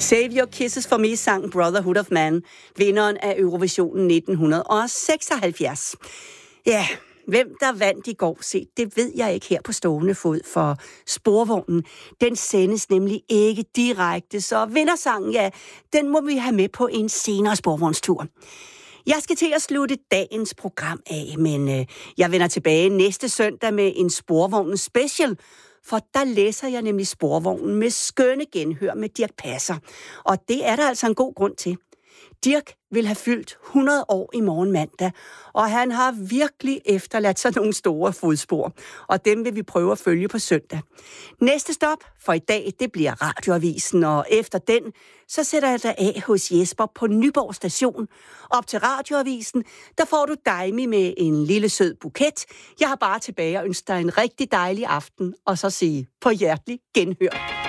Save Your Kisses for Me sang Brotherhood of Man, vinderen af Eurovisionen 1976. Ja, hvem der vandt i går, se, det ved jeg ikke her på stående fod, for Sporvognen, den sendes nemlig ikke direkte, så vindersangen, ja, den må vi have med på en senere sporvognstur. Jeg skal til at slutte dagens program af, men jeg vender tilbage næste søndag med en Sporvognen special, for der læser jeg nemlig Sporvognen med skønne genhør med Dirch Passer. Og det er der altså en god grund til. Dirch vil have fyldt 100 år i morgen mandag, og han har virkelig efterladt sig nogle store fodspor, og dem vil vi prøve at følge på søndag. Næste stop for i dag, det bliver Radioavisen, og efter den, så sætter jeg dig af hos Jesper på Nyborg Station. Op til Radioavisen, der får du Daimi med en lille sød buket. Jeg har bare tilbage og ønsker dig en rigtig dejlig aften, og så sige på hjertelig genhør.